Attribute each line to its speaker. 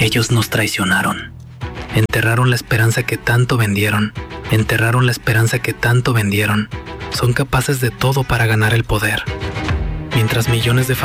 Speaker 1: Ellos nos traicionaron. Enterraron la esperanza que tanto vendieron. Enterraron la esperanza que tanto vendieron. Son capaces de todo para ganar el poder. Mientras millones de